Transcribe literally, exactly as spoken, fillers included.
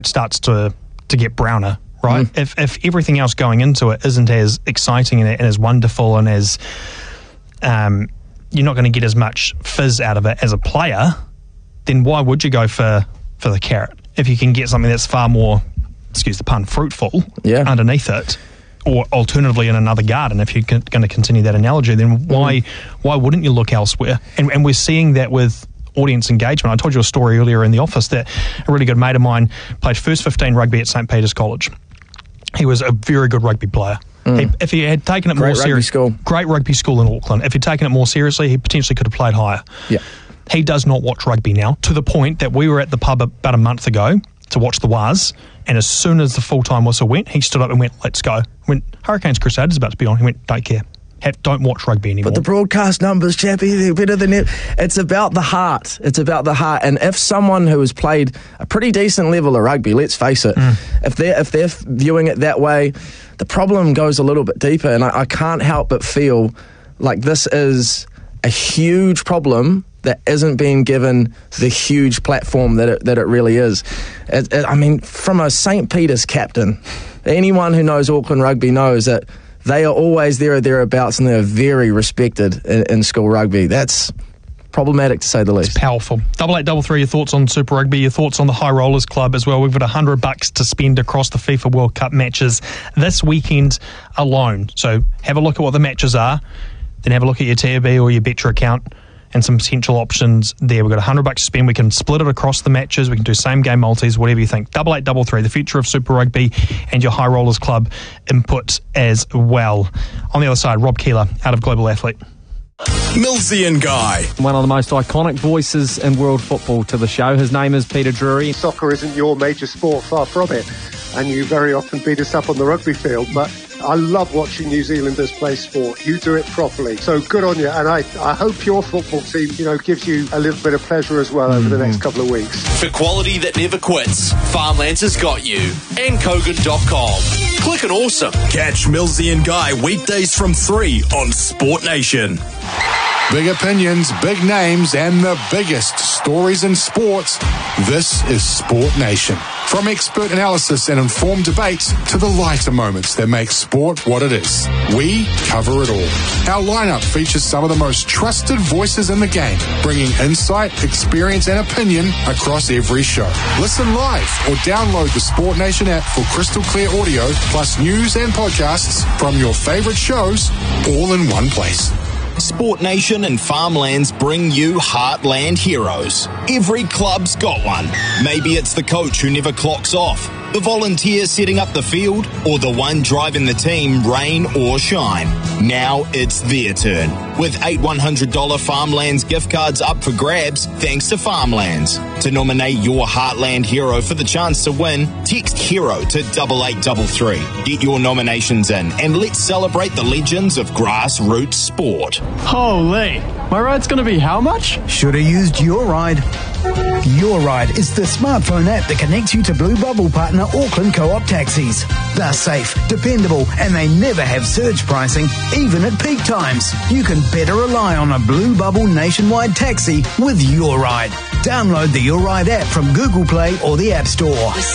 starts to, to get browner, right? Mm. If if everything else going into it isn't as exciting and, and as wonderful and as um, you're not going to get as much fizz out of it as a player, then why would you go for, for the carrot if you can get something that's far more, excuse the pun, fruitful yeah. underneath it? Or alternatively in another garden, if you're going to continue that analogy, then why mm. why wouldn't you look elsewhere? And, and we're seeing that with audience engagement. I told you a story earlier in the office that a really good mate of mine played first fifteen rugby at Saint Peter's College. He was a very good rugby player. Mm. He, if he had taken it great more seriously, great rugby school in Auckland. If he'd taken it more seriously, he potentially could have played higher. Yeah. He does not watch rugby now, to the point that we were at the pub about a month ago to watch the Waz, and as soon as the full-time whistle went, he stood up and went, let's go. Went, Hurricanes Crusaders about to be on. He went, don't care. Have, don't watch rugby anymore. But the broadcast numbers, Chappie, they're better than it. It's about the heart. It's about the heart. And if someone who has played a pretty decent level of rugby, let's face it, mm. if they're if they're viewing it that way, the problem goes a little bit deeper. And I, I can't help but feel like this is a huge problem that isn't being given the huge platform that it, that it really is. It, it, I mean, from a Saint Peter's captain, anyone who knows Auckland rugby knows that they are always there or thereabouts, and they are very respected in, in school rugby. That's problematic, to say the least. It's powerful. Double eight, double three, your thoughts on Super Rugby, your thoughts on the High Rollers Club as well. We've got a hundred bucks to spend across the FIFA World Cup matches this weekend alone. So have a look at what the matches are, then have a look at your T A B or your Betcha account and some potential options there. We've got a hundred bucks to spend. We can split it across the matches. We can do same game multis, whatever you think. Double eight, double three, the future of Super Rugby, and your High Rollers Club input as well. On the other side, Rob Keeler out of Global Athlete. Millsy and Guy. One of the most iconic voices in world football to the show. His name is Peter Drury. Soccer isn't your major sport, far from it. And you very often beat us up on the rugby field, but I love watching New Zealanders play sport. You do it properly. So good on you. And I, I hope your football team, you know, gives you a little bit of pleasure as well over mm-hmm. the next couple of weeks. For quality that never quits, Farmlands has got you. And Kogan dot com. Click and awesome. Catch Millsy and Guy weekdays from three on Sport Nation. Big opinions, big names, and the biggest stories in sports. This is Sport Nation. From expert analysis and informed debates to the lighter moments that make sport what it is, we cover it all. Our lineup features some of the most trusted voices in the game, bringing insight, experience, and opinion across every show. Listen live or download the Sport Nation app for crystal clear audio, plus news and podcasts from your favorite shows, all in one place. Sport Nation and Farmlands bring you Heartland Heroes. Every club's got one. Maybe it's the coach who never clocks off, the volunteer setting up the field, or the one driving the team rain or shine. Now it's their turn. With eight one hundred dollars Farmlands gift cards up for grabs, thanks to Farmlands. To nominate your Heartland hero for the chance to win, text HERO to double eight double three. Get your nominations in and let's celebrate the legends of grassroots sport. Holy, my ride's going to be how much? Should have used Your Ride. Your Ride is the smartphone app that connects you to Blue Bubble partner Auckland Co-op taxis. They're safe, dependable, and they never have surge pricing, even at peak times. You can better rely on a Blue Bubble nationwide taxi with Your Ride. Download the Your Ride app from Google Play or the App Store.